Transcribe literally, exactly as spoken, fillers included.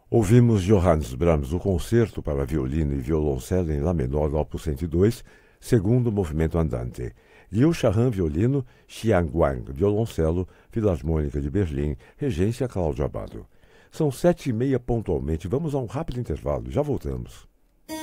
Ouvimos Johannes Brahms, o concerto para violino e violoncelo em Lá menor, opus cento e dois, segundo movimento andante. Liu Shahan, violino, Xiang Wang, violoncelo, Filarmônica de Berlim, regência Cláudio Abado. São sete e meia pontualmente, vamos a um rápido intervalo, já voltamos.